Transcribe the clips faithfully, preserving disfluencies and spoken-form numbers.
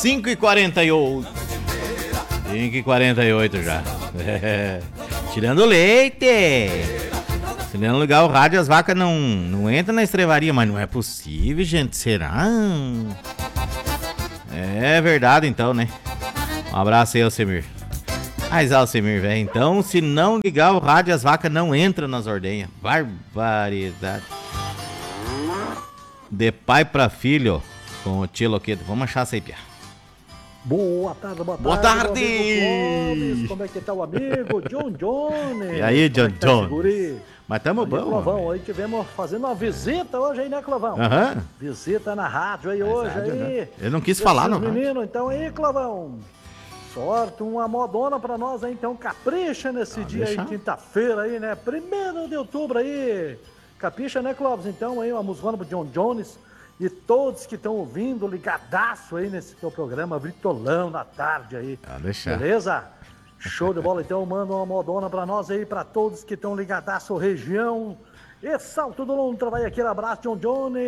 cinco e quarenta e oito. cinco e quarenta e oito já. É. Tirando leite. Se não ligar o rádio, as vacas não, não entram na estrevaria. Mas não é possível, gente. Será? É verdade, então, né? Um abraço aí, Alcemir. Mas, Alcemir, velho. Então, se não ligar o rádio, as vacas não entram nas ordenhas. Barbaridade. De pai pra filho, com o tio Loqueto. Vamos achar essa aí, Pia. Boa tarde, boa tarde. Boa tarde! Clóvis, como é que tá o amigo John Jones? E aí, John é tá Jones? Mas tamo aí, bom, Clovão, aí tivemos fazendo uma visita hoje aí, né, Clovão? Aham. Uhum. Visita na rádio aí hoje rádio, aí. né? Eu não quis falar, não. Menino, então aí, Clovão. Sorte, uma modona pra nós aí, então capricha nesse ah, dia deixa. Aí, quinta-feira aí, né? Primeiro de outubro aí. Capricha, né, Clóvis? Então aí, uma musicona pro John Jones. E todos que estão ouvindo, ligadaço aí nesse teu programa, Britolão na tarde aí. Ah, deixa. Beleza? Show de bola, então manda uma modona pra nós aí, pra todos que estão ligadaço, região. E Salto do Lontra, vai aquele abraço, John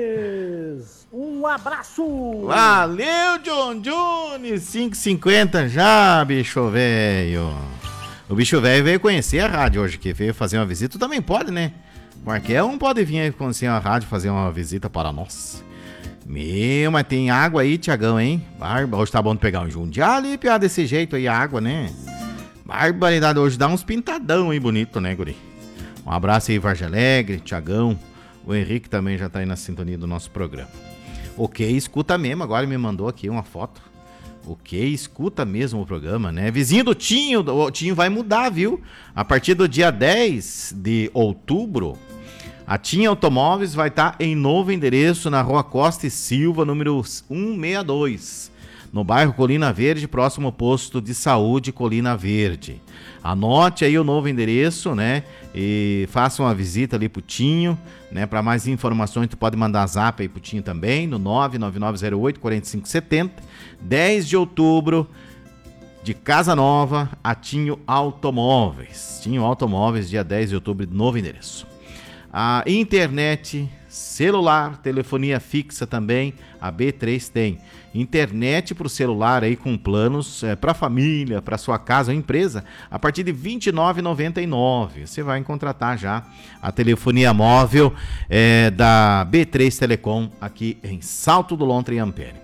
Jones. Um abraço. Valeu, John Jones. cinco e cinquenta já, bicho velho. O bicho velho veio conhecer a rádio hoje, que veio fazer uma visita. Tu também pode, né? Qualquer um pode vir aí conhecer a rádio, fazer uma visita para nós. Meu, mas tem água aí, Tiagão, hein? Barba, hoje tá bom de pegar um jundial ali, piada desse jeito aí, a água, né? Barbaridade, hoje dá uns pintadão aí, bonito, né, guri? Um abraço aí, Vargem Alegre, Tiagão. O Henrique também já tá aí na sintonia do nosso programa. Ok, escuta mesmo, agora me mandou aqui uma foto. Ok, escuta mesmo o programa, né? Vizinho do Tinho, o Tinho vai mudar, viu? A partir do dia dez de outubro, a Tinha Automóveis vai estar em novo endereço na Rua Costa e Silva, número cento e sessenta e dois, no bairro Colina Verde, próximo ao posto de saúde Colina Verde. Anote aí o novo endereço, né? E faça uma visita ali pro Tinho, né? Para mais informações, tu pode mandar zap aí pro Tinho também, no nove nove nove zero oito quatro cinco sete zero. dez de outubro, de Casa Nova, a Tinho Automóveis. Tinho Automóveis, dia dez de outubro, novo endereço. A internet, celular, telefonia fixa também, a B três tem. Internet para o celular aí com planos é, para família, para sua casa ou empresa, a partir de vinte e nove reais e noventa e nove centavos. Você vai contratar já a telefonia móvel é, da B três Telecom aqui em Salto do Lontra e Ampere.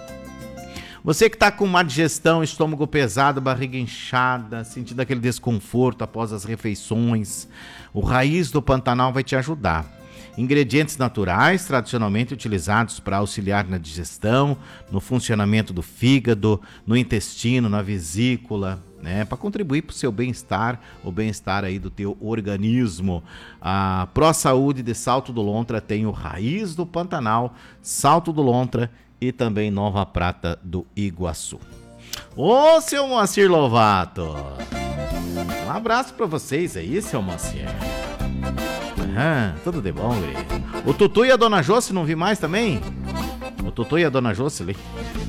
Você que está com má digestão, estômago pesado, barriga inchada, sentindo aquele desconforto após as refeições, o Raiz do Pantanal vai te ajudar. Ingredientes naturais, tradicionalmente utilizados para auxiliar na digestão, no funcionamento do fígado, no intestino, na vesícula, né, para contribuir para o seu bem-estar, o bem-estar aí do teu organismo. A Pro Saúde de Salto do Lontra tem o Raiz do Pantanal, Salto do Lontra e também Nova Prata do Iguaçu. Ô, seu Moacir Lovato! Um abraço para vocês aí, seu Moacir. Aham, tudo de bom, guri. O Tutu e a Dona Josi não vi mais também? O Tutu e a Dona Josi ali.